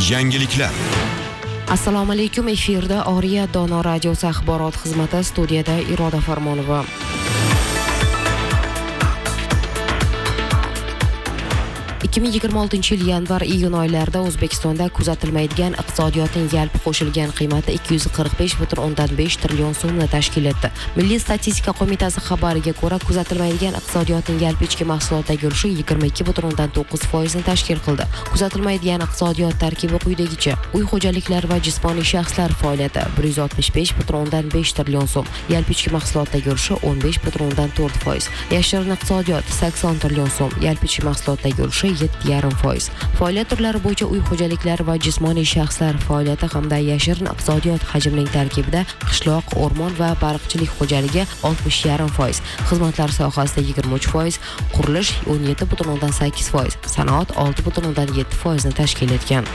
Yangiliklar. Assalomu alaykum, efirda Oriya Dono radiosi axborot xizmati, studiyada Iroda Farmonova. 2026 yil yanvar-iyun oylarida O'zbekistonda kuzatilmaydigan iqtisodiyotning yalpi qo'shilgan qiymati 245,5 trillion so'mni tashkil etdi. Milliy statistika qo'mitasi xabariga ko'ra, kuzatilmaydigan iqtisodiyotning yalpi ichki mahsulotdagi ulushi 22,9% ni tashkil qildi. Kuzatilmaydigan iqtisodiyot tarkibi quyidagicha: uy xo'jaliklari va jismoniy shaxslar faoliyati 165,5 trillion so'm, yalpi ichki mahsulotdagi ulushi 15,4%, yashirin iqtisodiyot 80 trillion so'm, yalpi ichki mahsulotdagi ulushi 7,5%. Faoliyat turlari bo'yicha uy xo'jaliklari va jismoniy shaxslar faoliyati hamda yashirin iqtisodiyot hajmining tarkibida qishloq, o'rmon va baliqchilik xo'jaligi 60,5%, xizmatlar sohasida 23%, qurilish 17,8%, sanoat 6,7% ni tashkil etgan.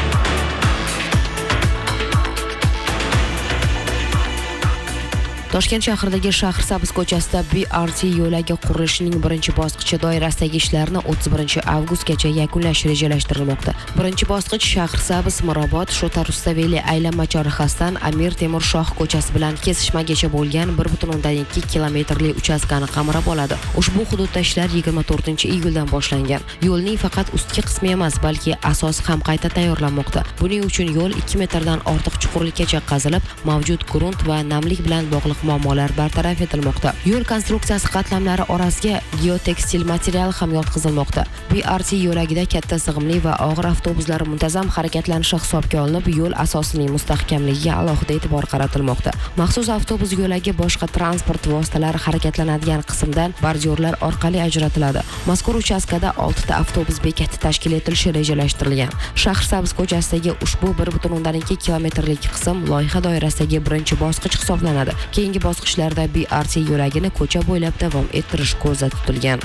Toshkent shahridagi Shahrisabz ko'chasida BRT yo'lagi qurilishining birinchi bosqichi doirasidagi ishlarni 31 avgustgacha yakunlash rejalashtirilmoqda. Birinchi bosqich Shahrisabz, Mirobod, Shota-Rustaveli aylanma chorrahasidan Amir Temur Shoh ko'chasi bilan kesishmagacha bo'lgan 1,2 kilometrli uchastkani qamrab oladi. Ushbu hududda ishlar 24-iyuldan boshlangan. Yo'lning faqat ustki qismi emas, balki asosi ham qayta tayyorlanmoqda. Buning uchun yo'l 2 metrdan ortiq chuqurlikkacha qazilib, mavjud grunt va namlik bilan bog'liq muammolar bartaraf etilmoqda. Yo'l konstruksiyasi qatlamlari orasiga geotekstil material ham yotqizilmoqda. BRT yo'lagida katta sig'imli va og'ir avtobuslar muntazam harakatlanishi hisobga olinib, yo'l asosining mustahkamligiga alohida e'tibor qaratilmoqda. Maxsus avtobus yo'lagi boshqa transport vositalari harakatlanadigan qismdan bordyorlar orqali ajratiladi. Mazkur uchastkada 6 ta avtobus bekati tashkil etilishi rejalashtirilgan. Shahrisabz ko'chasidagi ushbu 1,2 kilometrlik qism loyiha doirasidagi birinchi bosqich hisoblanadi. Keyingi bosqichlarda BRT yo'lagini ko'cha bo'ylab davom ettirish ko'zda tutilgan.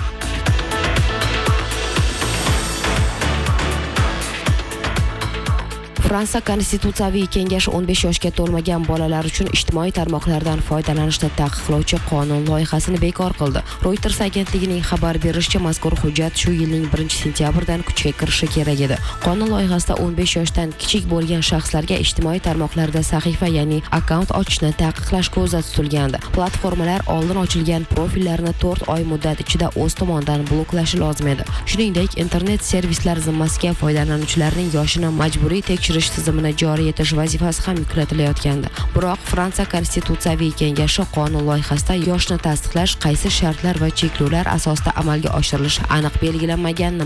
Fransiya Konstitutsiyaviy kengashi 15 yoshga to'lmagan bolalar uchun ijtimoiy tarmoqlardan foydalanishni taqiqlovchi qonun loyihasini bekor qildi. Reuters agentligining xabar berishicha, mazkur hujjat shu yilning 1-sentyabridan kuchga kirishi kerak edi. Qonun loyihasida 15 yoshdan kichik bo'lgan shaxslarga ijtimoiy tarmoqlarda sahifa, ya'ni akkaunt ochishni taqiqlash ko'zda tutilgandi. Platformalar oldin ochilgan profillarni 4 oy muddat ichida o'z tomonidan bloklashi lozim edi. Shuningdek, internet servislar zimmasiga foydalanuvchilarning yoshini majburiy tekshirish tizimini joriy etish vazifasi ham yuklatilayotgandi. Biroq Fransiya Konstitutsiyaviy kengashi qonun loyihasida yoshni tasdiqlash qaysi shartlar va cheklovlar asosida amalga oshirilishi aniq belgilanmaganini